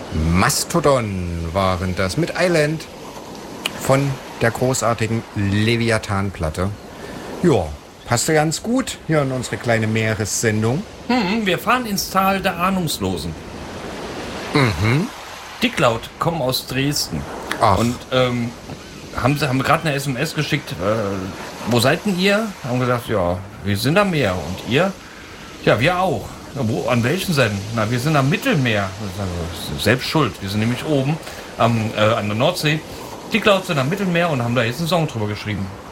Mastodon waren das mit Island von der großartigen Leviathan-Platte. Ja, passte ganz gut hier in unsere kleine Meeressendung. Wir fahren ins Tal der Ahnungslosen. Dicklaut kommen aus Dresden. Ach. Und haben gerade eine SMS geschickt. Wo seid denn ihr? Haben gesagt, ja, wir sind am Meer. Und ihr? Ja, wir auch. Ja, an welchen Seiten? Na, wir sind am Mittelmeer. Selbst schuld. Wir sind nämlich oben an der Nordsee. Die Clouds sind am Mittelmeer und haben da jetzt einen Song drüber geschrieben.